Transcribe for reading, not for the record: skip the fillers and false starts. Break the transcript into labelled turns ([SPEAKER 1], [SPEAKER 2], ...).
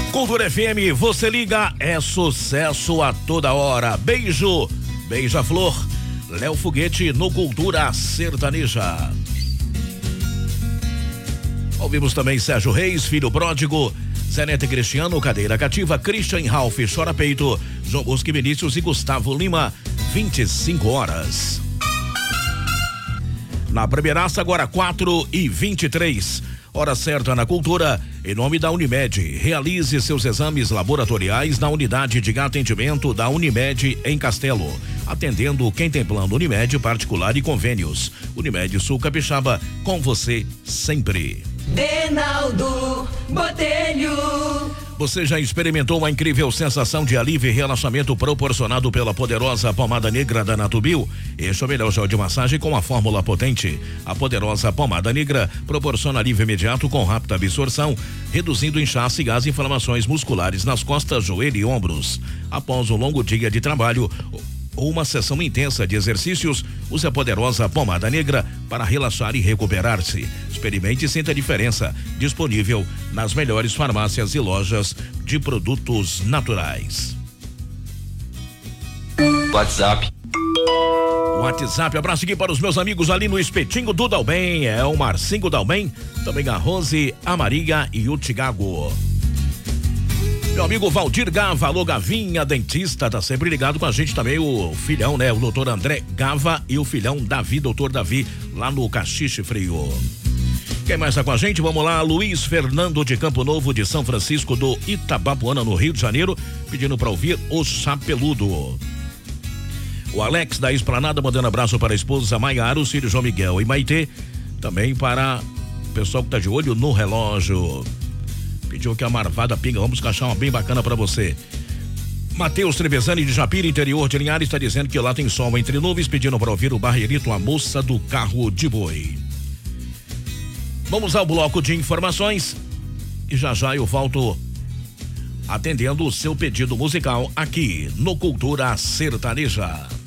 [SPEAKER 1] Cultura FM, você liga, é sucesso a toda hora. Beijo, beija-flor, Léo Foguete no Cultura Sertaneja. Ouvimos também Sérgio Reis, Filho Pródigo, Zé Neto e Cristiano, Cadeira Cativa, Christian Ralph, Chora Peito, João Bosco Vinícius e Gustavo Lima, 25 horas. Na primeiraça, agora 4h23. Hora certa na Cultura, em nome da Unimed. Realize seus exames laboratoriais na unidade de atendimento da Unimed em Castelo. Atendendo quem tem plano Unimed particular e convênios. Unimed Sul Capixaba, com você sempre.
[SPEAKER 2] Reinaldo Botelho.
[SPEAKER 1] Você já experimentou a incrível sensação de alívio e relaxamento proporcionado pela poderosa pomada negra da Natubio? Este é o melhor gel de massagem com a fórmula potente. A poderosa pomada negra proporciona alívio imediato com rápida absorção, reduzindo inchaço, gás e inflamações musculares nas costas, joelho e ombros. Após um longo dia de trabalho ou uma sessão intensa de exercícios, use a poderosa pomada negra para relaxar e recuperar-se. Experimente e sinta a diferença. Disponível nas melhores farmácias e lojas de produtos naturais. WhatsApp, abraço aqui para os meus amigos ali no Espetinho do Dalben. É o Marcinho Dalben, também a Rose, a Maria e o Tiago. Meu amigo Valdir Gava, alô Gavinha, dentista, tá sempre ligado com a gente também, o filhão, né? O doutor André Gava e o filhão Davi, doutor Davi, lá no Caxixe Frio. Quem mais tá com a gente? Vamos lá, Luiz Fernando de Campo Novo, de São Francisco do Itabapuana, no Rio de Janeiro, pedindo para ouvir o Chapeludo. O Alex da Esplanada mandando abraço para a esposa Maiara, os filhos João Miguel e Maitê, também para o pessoal que tá de olho no relógio. Pediu que a Marvada Pinga, vamos cachar uma bem bacana pra você. Matheus Trevezani de Japira, interior de Linhares, está dizendo que lá tem sol entre nuvens, pedindo para ouvir o Barreirito, a moça do carro de boi. Vamos ao bloco de informações e já eu volto atendendo o seu pedido musical aqui no Cultura Sertaneja.